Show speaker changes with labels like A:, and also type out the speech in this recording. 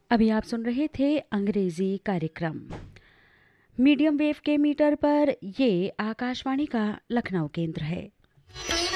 A: अभी आप सुन रहे थे अंग्रेजी कार्यक्रम मीडियम वेव के मीटर पर। ये आकाशवाणी का लखनऊ केंद्र है।